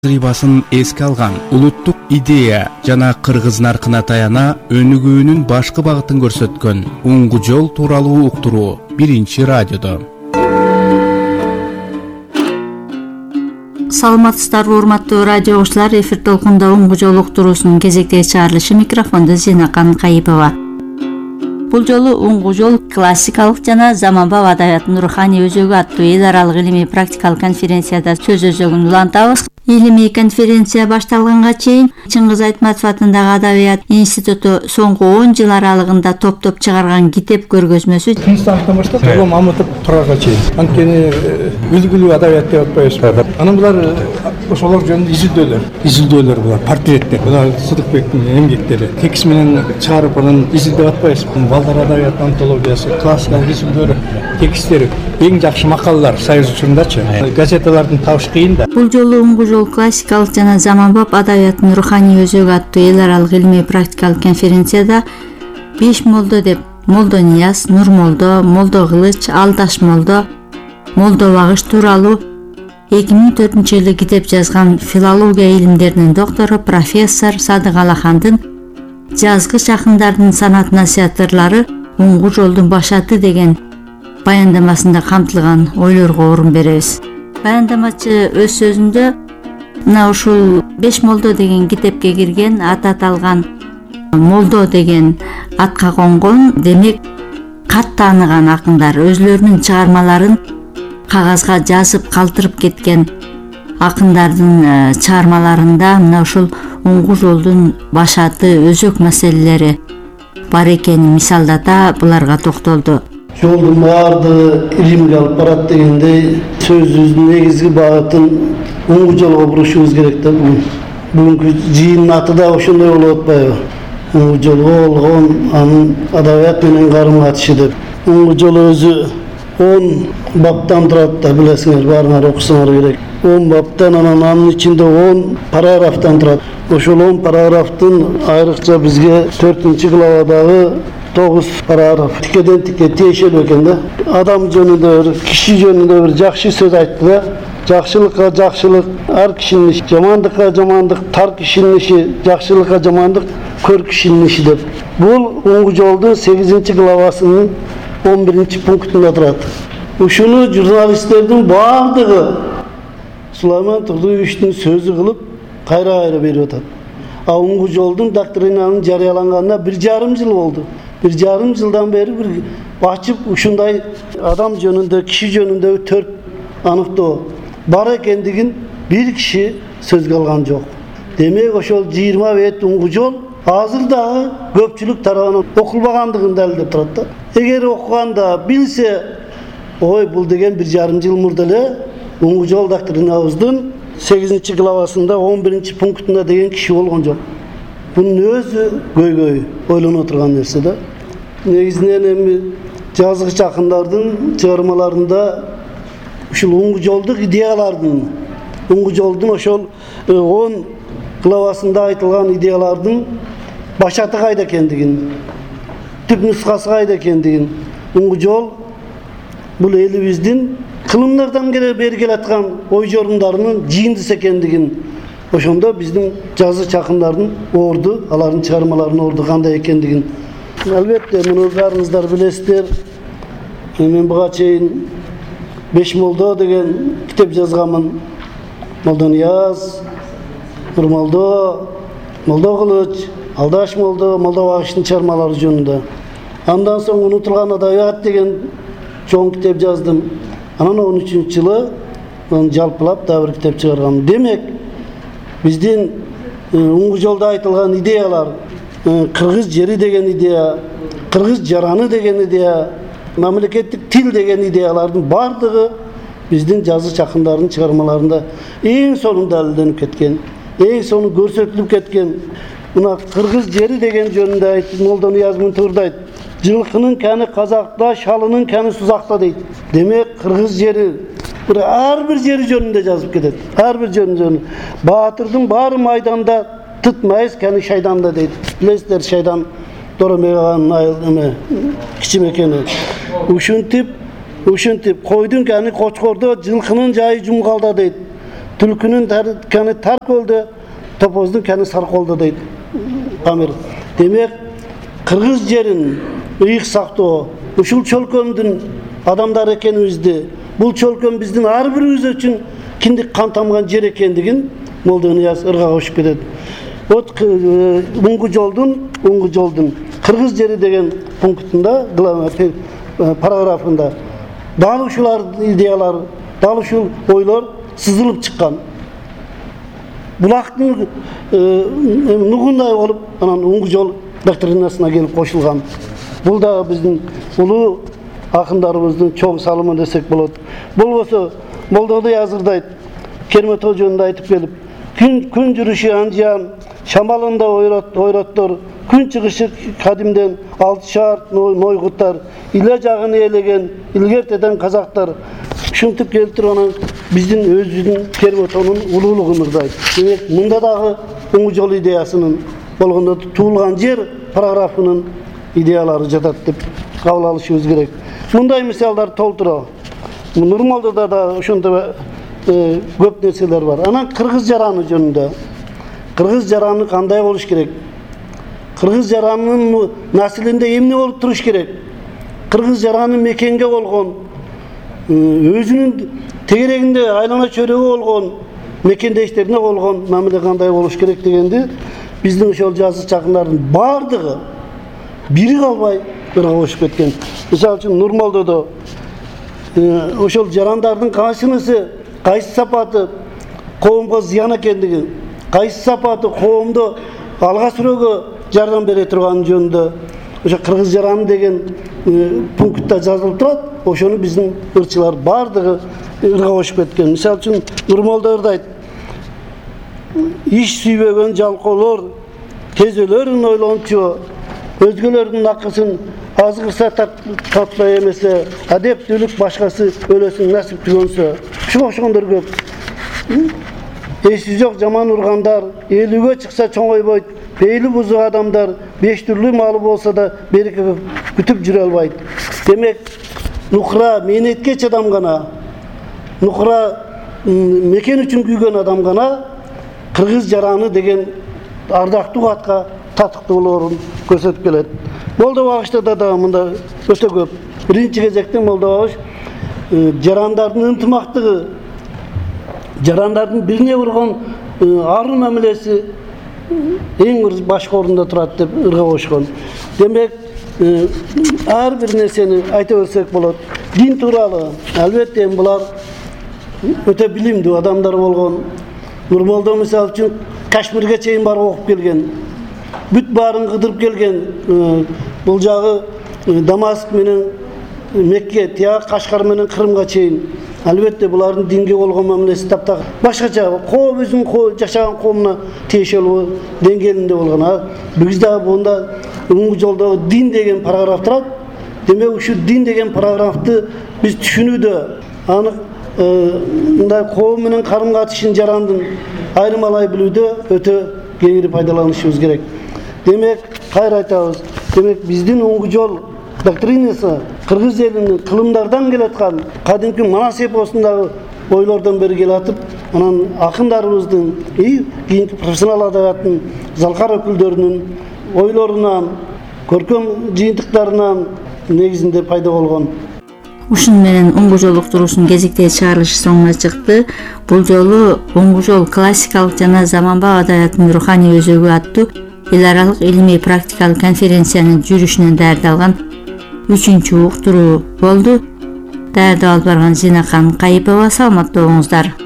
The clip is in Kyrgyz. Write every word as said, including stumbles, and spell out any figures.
тажрыйбасын эске алган улуттук идея жана кыргыз наркына таяна өнүгүүнүн башкы багытын көрсөткөн Уңгу жол тууралуу уктуруу биринчи радиодо. Саламатсыздарбы урматтуу радио угуучулар, эфир толкунда Уңгу жол уктуруусунун кезектеги чыгарылышы, микрофонду Зинакан Кайыпова. Бул жолу Уңгу жол классикалык жана заманбап адабияттын руханий өзөгү аттуу эл аралык илимий практикалык конференцияда сөз өзөгүн улантабыз. Илимий конференция башталганга чейин Чыңгыз Айтматов атындагы Адабият институту соңку он жыл аралыгында топтоп чыгарган китеп көргөзмөсү Кыргызстандын баштап Чоң Мамытов Турарга чейин анткени үлгүлүү адабият деп атпайбызбы. Анан булар ошолор жөнүндө изилдөөлөр, изилдөөлөр булар, портреттер. Булар Сыдыкбектин эмгектери. Текст менен чыгарып анан изилдеп атпайбызбы. Балдар адабият антологиясы, классикалык изилдөөлөр, тексттери, эң жакшы макалалар Союз учурундачы. Газеталардын табыш кыйын да. Бул жолу Уңгу жол классикалык жана заманбап адабияттын руханий өзөгү аттуу эл аралык илимий практикалык конференцияда беш молдо деп Молдо Нияз, Нурмолдо, Молдо Кылыч, Алдаш Молдо, Молдо Багыш тууралуу эки миң төртүнчү жылы китеп жазган филология илимдеринин доктору профессор Садык Алахандын жазгыч акындардын санат насихаттарлары Уңгу жолдун башаты деген баяндамасында камтылган ойлорго орун беребиз. Баяндамачы өз сөзүндө мына ушул беш молдо деген китепке кирген, ат аталган молдо деген атка конгон, демек кат тааныган акындар өзлөрүнүн чыгармаларын кагазга жазып калтырып кеткен акындардын чыгармаларында мына ушул Уңгу жолдун башаты өзөк маселелери бар экенин мисалдата буларга токтолду. Жолдун баардыгы илимге алып барат дегендей сөзүбүздүн негизги багытын Уңгу жолго бурушубуз керек да. Бүгүнкү жыйындын аты да ошондой болуп атпайбы? Уңгу жолго болгон анын адабият менен карым катышы деп. Уңгу жол өзү он баптан турат да, билесиңер, баарыңар окусаңар керек. он баптан, анан анын ичинде он параграфтан турат. Ошол он параграфтын айрыкча бизге төртүнчү главадагы тогуз параграф тикеден тике тиешелүү экен да. Адам жөнүндө бир, киши жөнүндө бир жакшы сөз айтты да. Жакшылыкка жакшылык, ар кишинин иши, жамандыкка жамандык, тар кишинин иши, жакшылыкка жамандык, көр кишинин иши деп. Бул Уңгу жолдун сегизинчи главасынын он биринчи пунктунда турат. Ушуну журналисттердин баардыгы Сулайман Турдуевичтин сөзү кылып кайра-кайра берип атат. А Уңгу жолдун доктринанын жарыяланганына бир жарым жыл болду. Бир жарым жылдан бери бир ачып ушундай адам жөнүндө, киши жөнүндө төрт аныктоо бар экендигин бир киши сөзгө алган жок. Демек ошол жыйырма бет Уңгу жол азыр дагы көпчүлүк тарабынан окулбагандыгын далилдеп турат да. Эгер окуганда билсе, ой бул деген бир жарым жыл мурда эле Уңгу жол доктринабыздын сегизинчи главасында он биринчи пунктунда деген киши болгон жок. Бунун өзү көйгөй ойлоно турган нерсе да. Негизинен эми жазгыч акындардын чыгармаларында ушул Уңгу жолдук идеялардын, Уңгу жолдун ошол он главасында айтылган идеялардын башаты кайда экендигин, түп нускасы кайда экендигин, Уңгу жол бул элибиздин кылымдардан бери келаткан ой жорумдарынын жыйындысы экендигин, ошондо биздин жазгыч акындардын орду, алардын чыгармаларынын орду кандай экендигин. Албетте муну баарыңыздар билесиздер. Мен буга чейин беш молдо деген китеп жазганмын. Молдо Нияз, Нурмолдо, Молдо Кылыч, Алдаш Молдо, Молдо Багыштын чыгармалары жөнүндө. Андан соң Унутулган адабият деген чоң китеп жаздым. Анан он үчүнчү жылы жалпылап да бир китеп чыгаргам. Демек, биздин Уңгу жолдо айтылган идеялар, кыргыз жери деген идея, кыргыз жараны деген идея, мамлекеттик тил деген идеялардын бардыгы биздин жазгыч акындардын чыгармаларында эң сонун далилденип кеткен, эң сонун көрсөтүлүп кеткен. Мына кыргыз жери деген жөнүндө айтып, Молдо Нияз мынтурдайт. Жылкынын кәни казакта, шалынын кәни сузакта дейт. Демек, кыргыз жери ар бир жери жөнүндө жазып кетет. Ар бир жөнүндө. Баатырдын баары майданда, тытмайыз кәни шайданда дейт. Билесиздер, шайдан Доромеганын айыл эме кичим экени. Ушинтип, ушинтип койдун кәни кочкордо, жылкынын жайы жумгалда дейт. Түлкүнүн каны тар көлдө, топоздун каны сар колдо дейт Камер. Демек, кыргыз жерин ыйык сактоо, ушул чөлкөмдүн адамдары экенибизди, бул чөлкөм биздин ар бирибиз үчүн киндик кан тамган жер экендигин Молдо Нияз ырга кошуп кетет. Вот Уңгу жолдун, Уңгу жолдун кыргыз жери деген пунктунда, параграфында дал ушулар идеялар, дал ушул ойлор сызылып чыккан. Булактын нугундай болуп, анан Уңгу жол доктринасына келип кошулган. Бул да биздин улуу акындарыбыздын чоң салымы десек болот. Болбосо Молдо Ниязырдайт, Кермето жөнүндө айтып келип, күн күн жүрүшү анжан, шамалында ойрот ойроттор, күн чыгышы кадимден алты шаар нойгуттар, иле жагын ээлеген илгертеден казактар ушинтип келтирип анан биздин өзүбүздүн Керметонун улуулугун ырдайт. Демек, мында дагы Уңгу жол идеясынын болгондо туулган жер параграфынын идеялары жатат деп кабыл алышыбыз керек. Мындай мисалдар толтура. Нурмолдода да ошондой көп нерселер бар. Анан кыргыз жараны жөнүндө. Кыргыз жараны кандай болуш керек? Кыргыз жаранынын наслинде эмне болуп туруш керек? Кыргыз жараны мекенге болгон, өзүнүн тегерегинде айлана чөрөгү болгон, мекендештерине болгон мамиле кандай болуш керек дегенди биздин ошол жазыч жакындардын бардыгы бири калбай ырга кошуп кеткен. Мисалы үчүн Нурмолдодо ошол жарандардын кайсынысы, кайсы сапаты коомго зыян экендиги, кайсы сапаты коомдо алга сүрөөгө жардам бере турган жөнүндө ошо кыргыз жараны деген пунктта жазылып турат. Ошону биздин ырчылар бардыгы ырга кошуп кеткен. Мисалы үчүн Нурмолдо ырдайт: иш сүйбөгөн жалкоолор кезөлөрүн ойлончу, өзгөлөрдүн акысын азгырса таппай эмесе, адептүүлүк башкасы өлөсүн насип түгөнсө. Ушуга окшогондор көп. Эси жок жаман ургандар, элүүгө чыкса чоңойбойт, пейли бузук адамдар, беш түрлүү малы болсо да береке күтүп жүрө албайт. Демек, нукра мээнетке чыдам гана, нукра мекен үчүн күйгөн адам гана кыргыз жараны деген ардактуу атка татыктуу болоорун көрсөтүп келет. Молдо багыштарда да мында өтө көп. Биринчи кезекте Молдо багыш жарандардын ынтымактыгы, жарандардын бирине болгон арын мамилеси эң бир башкы орунда турат деп ырга кошкон. Демек, ар бир нерсени айта берсек болот. Дин тууралуу албетте булар өтө билимдүү адамдар болгон. Нурмолдо мисалы үчүн Кашмирге чейин барып окуп келген. Бүт баарын кыдырып келген. Бул жагы Дамаск менен Мекке, тияк Кашкар менен Кырымга чейин. Албетте булардын динге болгон мамилеси таптак башкача, коом өзүнүн жашаган коомуна тиешелүү деңгээлинде болгон. Биз дагы мында Уңгу жолдогу дин деген параграф турат. Демек, ушу дин деген параграфты биз түшүнүүдө, аны мындай коом менен карым катышын жарандын айырмалай билүүдө өтө кеңири пайдаланышыбыз керек. Демек, кайра айтабыз. Демек, биздин Уңгу жол доктринасы кыргыз элинин кылымдардан келаткан кадимки Манас эпосундагы ойлордон бери келатып, анан акындарыбыздын, кийинки профессионал адабияттын залкар өкүлдөрүнүн ойлорунан, көркөм жыйынтыктарынан негизинде пайда болгон. Ушун менен Уңгу жол уктуруусунун кезектеги чыгарылышы соңуна чыкты. Бул жолу Уңгу жол классикалык жана заманбап адабияттын руханий өзөгү аттуу эл аралык илимий практикалык конференциянын жүрүшүнөн даярдалган үчүнчү уктуруу болду. Даярдап алып барган Зинакан Кайыпова. Саламатта болуңуздар.